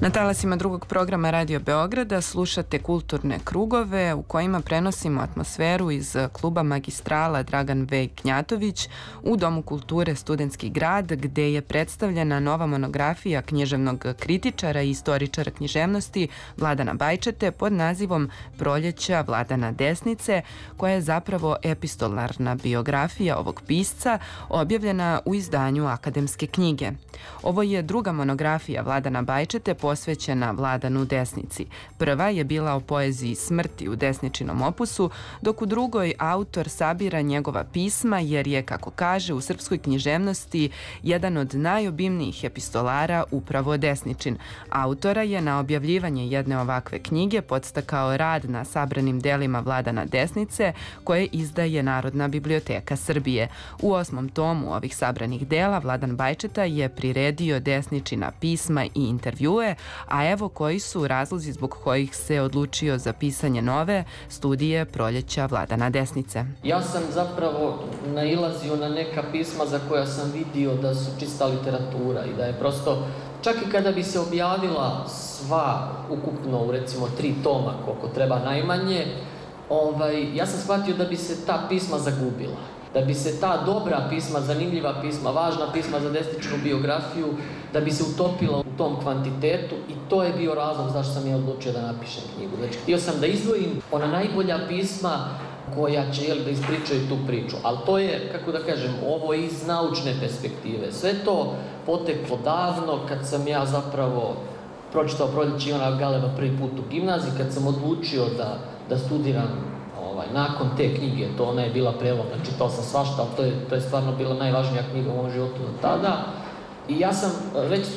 Na talasima drugog programa Radio Beograda slušate kulturne krugove u kojima prenosimo atmosferu iz kluba Magistrala Dragan V. Knjatović u Domu kulture Studentski grad, gde je predstavljena nova monografija književnog kritičara i istoričara književnosti Vladana Bajčete pod nazivom Proljeća Vladana Desnice, koja je zapravo epistolarna biografija ovog pisca objavljena u izdanju Akademske knjige. Ovo je druga monografija Vladana Bajčete posvećena Vladanu Desnici. Prva je bila o poeziji smrti u desničinom opusu, dok u drugoj autor sabira njegova pisma jer je, kako kaže, u srpskoj književnosti jedan od najobimnijih epistolara upravo desničin. Autora je na objavljivanje jedne ovakve knjige podstakao rad na sabranim delima Vladana Desnice koje izdaje Narodna biblioteka Srbije. U 8. tomu ovih sabranih dela Vladan Bajčeta je priredio desničina pisma i intervjue, a evo koji su razlozi zbog kojih se odlučio za pisanje nove studije Proljeća Vladana Desnice. Ja sam zapravo nailazio na neka pisma za koja sam vidio da su čista literatura i da je prosto, čak i kada bi se objavila sva ukupno u recimo 3 toma koliko treba najmanje, ja sam shvatio da bi se ta pisma zagubila. Da bi se ta dobra pisma, zanimljiva pisma, važna pisma za desničnu biografiju, da bi se utopila u tom kvantitetu i to je bio razlog zašto sam ja odlučio da napišem knjigu. Znači, htio sam da izdvojim ona najbolja pisma koja će da ispričaju tu priču, ali to je, kako da kažem, ovo iz naučne perspektive. Sve to poteklo davno kad sam ja zapravo pročitao Proljeće Ivana Galeba prvi put u gimnaziji, kad sam odlučio da studiram nakon te knjige, ona je bila prelomna, čitao sam svašta, ali to je stvarno bila najvažnija knjiga u mom životu do tada. I ja sam već